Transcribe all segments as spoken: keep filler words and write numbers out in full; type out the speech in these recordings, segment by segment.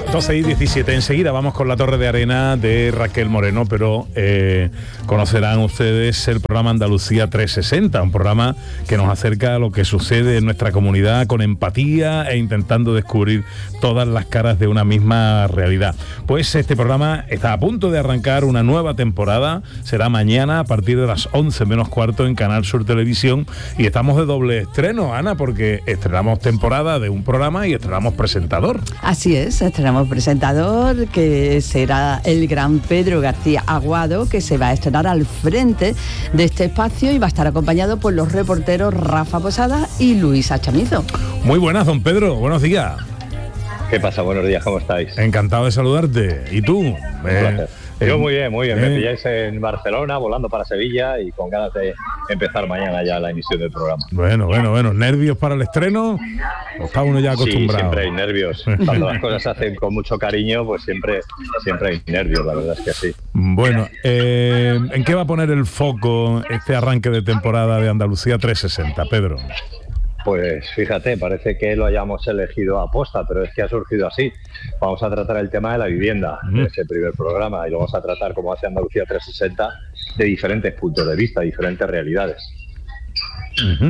doce y diecisiete. Enseguida vamos con la Torre de Arena de Raquel Moreno, pero eh, conocerán ustedes el programa Andalucía trescientos sesenta, un programa que nos acerca a lo que sucede en nuestra comunidad con empatía e intentando descubrir todas las caras de una misma realidad. Pues este programa está a punto de arrancar una nueva temporada, será mañana a partir de las once menos cuarto en Canal Sur Televisión, y estamos de doble estreno, Ana, porque estrenamos temporada de un programa y estrenamos presentador. Así es, estrenamos presentador, que será el gran Pedro García Aguado, que se va a estrenar al frente de este espacio y va a estar acompañado por los reporteros Rafa Posada y Luisa Chamizo. Muy buenas, don Pedro, buenos días. ¿Qué pasa? Buenos días, ¿cómo estáis? Encantado de saludarte. ¿Y tú? Un placer. Eh, Yo muy bien, muy bien. Eh, Me pilláis en Barcelona, volando para Sevilla y con ganas de empezar mañana ya la emisión del programa. Bueno, bueno, bueno. ¿Nervios para el estreno? ¿O está uno ya acostumbrado? Sí, siempre hay nervios. Cuando las cosas se hacen con mucho cariño, pues siempre, siempre hay nervios, la verdad es que sí. Bueno, eh, ¿en qué va a poner el foco este arranque de temporada de Andalucía trescientos sesenta, Pedro? Pues fíjate, parece que lo hayamos elegido a posta, pero es que ha surgido así. Vamos a tratar el tema de la vivienda en ese primer programa y lo vamos a tratar, como hace Andalucía trescientos sesenta, de diferentes puntos de vista, diferentes realidades. Uh-huh.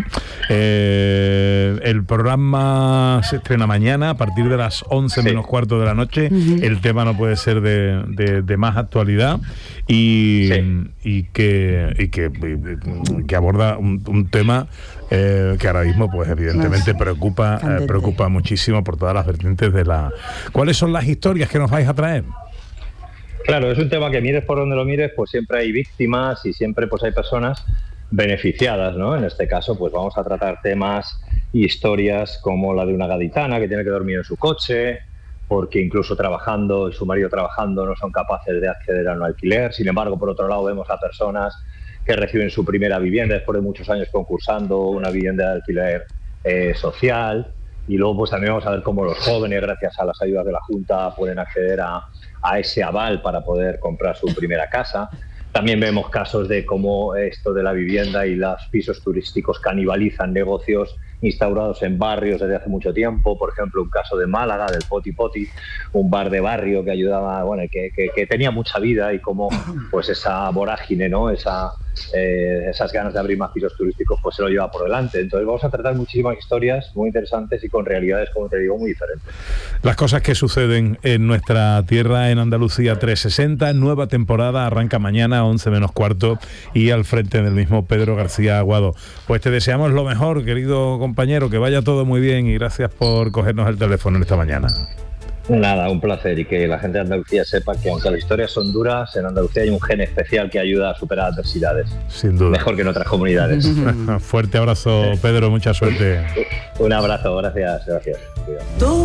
Eh, el programa se estrena mañana a partir de las once sí. menos cuarto de la noche. Uh-huh. El tema no puede ser de, de, de más actualidad y, sí. y, que, y que, que aborda un, un tema eh, que ahora mismo pues evidentemente no, preocupa, eh, preocupa muchísimo por todas las vertientes de la... ¿Cuáles son las historias que nos vais a traer? Claro, es un tema que mires por donde lo mires, pues siempre hay víctimas y siempre pues hay personas beneficiadas, ¿no? En este caso, pues vamos a tratar temas y historias como la de una gaditana que tiene que dormir en su coche, porque incluso trabajando, y su marido trabajando, no son capaces de acceder a un alquiler. Sin embargo, por otro lado, vemos a personas que reciben su primera vivienda después de muchos años concursando una vivienda de alquiler eh, social. Y luego, pues también vamos a ver cómo los jóvenes, gracias a las ayudas de la Junta, pueden acceder a, a ese aval para poder comprar su primera casa. También vemos casos de cómo esto de la vivienda y los pisos turísticos canibalizan negocios instaurados en barrios desde hace mucho tiempo. Por ejemplo, un caso de Málaga, del Poti Poti, un bar de barrio que ayudaba, bueno, que, que, que tenía mucha vida, y cómo pues esa vorágine, ¿no? Esa, eh, esas ganas de abrir más pisos turísticos, pues se lo lleva por delante. Entonces vamos a tratar muchísimas historias muy interesantes y con realidades, como te digo, muy diferentes. Las cosas que suceden en nuestra tierra en Andalucía trescientos sesenta, nueva temporada, arranca mañana a once menos cuarto y al frente del mismo Pedro García Aguado. Pues te deseamos lo mejor, querido compañero, que vaya todo muy bien y gracias por cogernos el teléfono en esta mañana. Nada, un placer, y que la gente de Andalucía sepa que aunque las historias son duras, en Andalucía hay un gen especial que ayuda a superar adversidades. Sin duda. Mejor que en otras comunidades. Fuerte abrazo, Pedro, mucha suerte. Un abrazo, gracias, gracias.